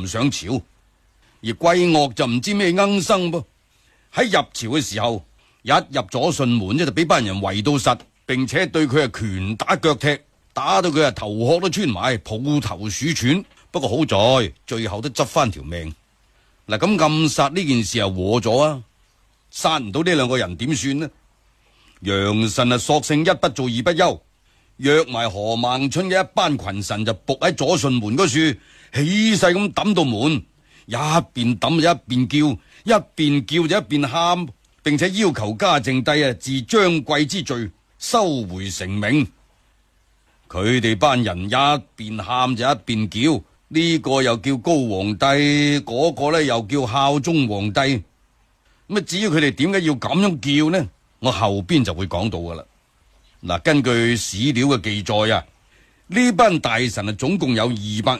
唔上朝。而桂岳就唔知咩鶯生噃，喺入朝嘅時候，一入左順門就俾班人圍到實，並且對佢係拳打腳踢，打到佢頭殼都穿埋，抱頭鼠竄。不過好在最後都執翻條命。嗱，咁暗殺呢件事又和咗啊，殺唔到呢兩個人點算呢？楊慎索性一不做二不休，約埋何孟春嘅一班群臣就伏喺左順門嗰處，起勢咁抌到門，一邊抌就一邊叫，一邊叫就一邊喊，並且要求嘉靖帝治張貴之罪，收回成命。佢哋班人一邊喊就一邊叫，呢個又叫高皇帝，嗰個呢又叫孝宗皇帝。咁至於佢哋點解要咁樣叫呢？我後邊就會講到噶啦。嗱，根據史料嘅記載啊，呢班大臣總共有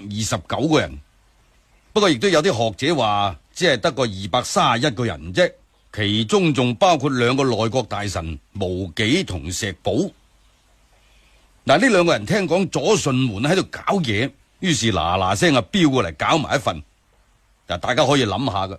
229個人，不過亦都有啲學者話只係得個231個人啫，其中仲包括兩個內閣大臣無忌同石寶。嗱，呢兩個人聽講左順門喺度搞嘢，於是嗱嗱聲飆過嚟搞埋一份。嗱，大家可以諗下噶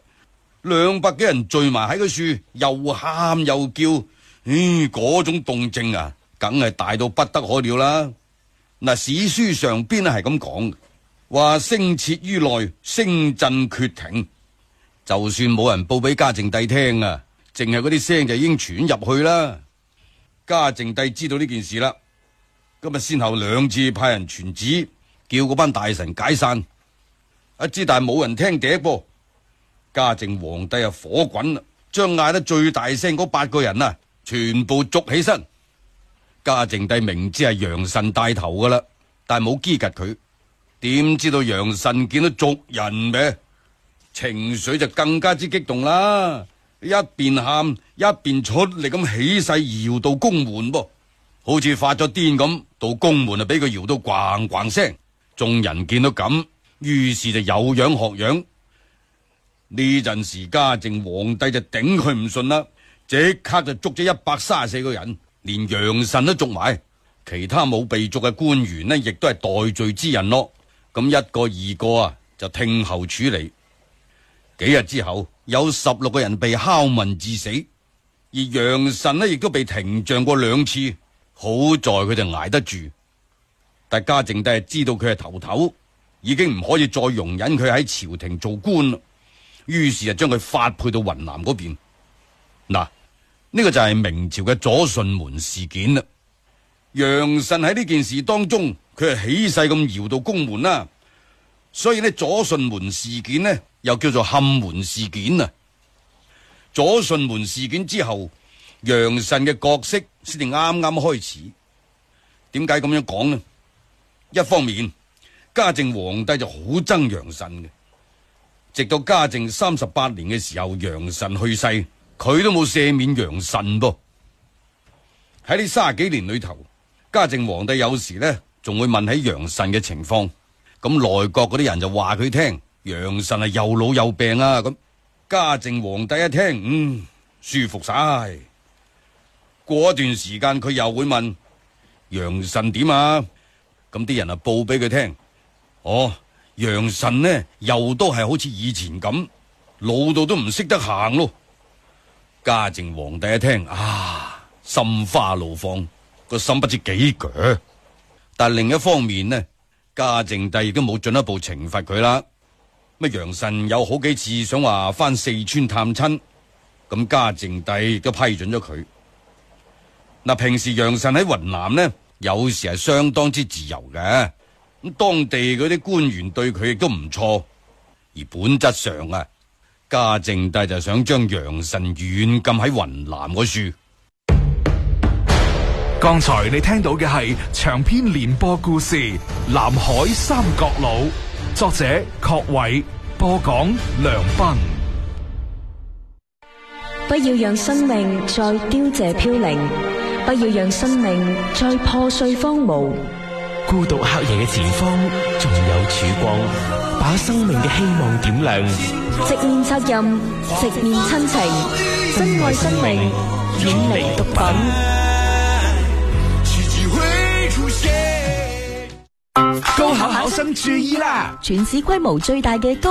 ，200幾人聚埋喺個樹，又喊又叫，嗰種動靜啊，梗係大到不得可了啦。嗱，史書上邊係咁講，話聲徹於內，聲震厥庭。就算冇人報俾嘉靖帝聽啊，淨係嗰啲聲就已經傳入去啦。嘉靖帝知道呢件事啦，今日先後2次派人傳旨，叫嗰班大臣解散。一知但係冇人聽笛噃。嘉靖皇帝火滾啦，將嗌得最大聲嗰8個人啊，全部捉起身。嘉靖帝明知係楊慎帶頭噶啦，但係冇激及佢。點知道楊慎見到族人咩，情緒就更加之激動啦，一邊喊一邊出力咁起勢搖到宮門噃，好似發咗癲咁，到宮門啊俾佢搖到咣咣聲。眾人見到咁，於是就有樣學樣。呢陣時嘉靖皇帝就頂佢唔順啦，即刻就捉咗134個人，連楊慎都捉埋，其他冇被捉嘅官員呢，亦都係代罪之人咯。咁一個二個啊，就聽候處理。幾日之後，有16個人被拷問致死，而楊慎呢亦都被廷杖過2次，好在佢就捱得住。但嘉靖帝係知道佢係頭，已經唔可以再容忍佢喺朝廷做官啦。於是就將佢發配到雲南嗰邊。嗱，呢個就係明朝嘅左順門事件啦。楊慎喺呢件事當中，佢係起勢咁搖到宮門啦，所以呢左順門事件呢又叫做冚門事件啊。左順門事件之後，楊慎嘅角色先至啱啱開始。點解咁樣講呢？一方面，嘉靖皇帝就好憎楊慎嘅。直到嘉靖38年嘅時候，楊慎去世，佢都冇赦免楊慎噃。喺呢30幾年裏頭，嘉靖皇帝有時呢仲會問起楊慎嘅情況，咁內閣嗰啲人就話佢聽，楊慎係又老又病啊。咁嘉靖皇帝一聽，舒服晒。過一段時間佢又會問楊慎點啊，咁啲人啊報俾佢聽，楊慎呢又都係好似以前咁，老到都唔識得行咯。嘉靖皇帝一聽，心花怒放，個心不知幾鋸。但另一方面呢，嘉靖帝亦都冇進一步懲罰佢啦。乜楊慎有好幾次想話翻四川探親，咁嘉靖帝亦都批准咗佢。嗱，平時楊慎喺雲南呢，有時係相當之自由嘅。咁當地嗰啲官員對佢亦都唔錯，而本質上啊，嘉靖帝就想將楊慎軟禁喺雲南嗰處。 剛才你聽到嘅係長篇連播故事《南海三角佬》，作者郝偉，播講梁斌。 不要讓生命再凋謝飄零，不要讓生命再破碎荒蕪。 孤獨黑夜嘅前方仲有曙光，把生命嘅希望點亮。 直面責任，直面親情，珍愛生命，遠離毒品。 高考考生注意啦！ 全市規模最大嘅